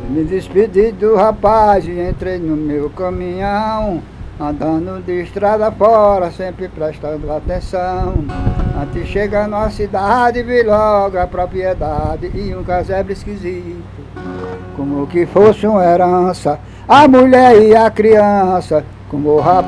Me despedi do rapaz e entrei no meu caminhão, andando de estrada fora, sempre prestando atenção. Antes de chegar na cidade, vi logo a propriedade e um casebre esquisito, como que fosse uma herança. A mulher e a criança, como o rapaz